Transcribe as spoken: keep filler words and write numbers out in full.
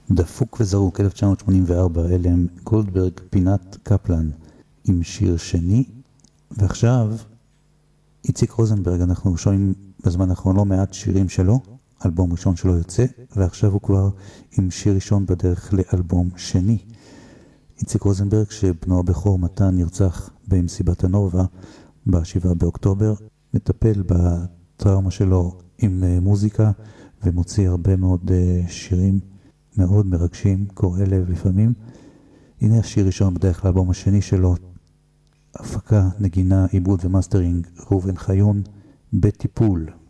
דפוק וזרוק, אלף תשע מאות שמונים וארבע, אלה הם גולדברג, פינת קפלן, עם שיר שני. ועכשיו, איציק רוזנברג, אנחנו שומעים בזמן האחרון לא מעט שירים שלו, אלבום ראשון שלו יוצא, ועכשיו הוא כבר עם שיר ראשון בדרך לאלבום שני. איציק רוזנברג, שבנו הבכור מתן נרצח במסיבת הנובה בשבעה באוקטובר, מטפל בטראומה שלו עם מוזיקה, ומוציא הרבה מאוד שירים מאוד מרגשים, קורא לב לפעמים. הנה השיר ראשון בדרך לאלבום השני שלו, הפקה, נגינה, עיבוד ומאסטרינג, ראובן חיון, בטיפול.